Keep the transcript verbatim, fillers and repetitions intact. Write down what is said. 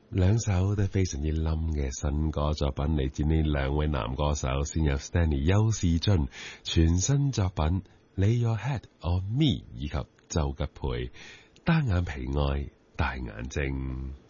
兩首都非常之冧嘅新歌作品，嚟自呢兩位男歌手，先有 Stanley 邱士俊全新作品《Lay Your Head on Me》，以及周吉培單眼皮愛大眼睛。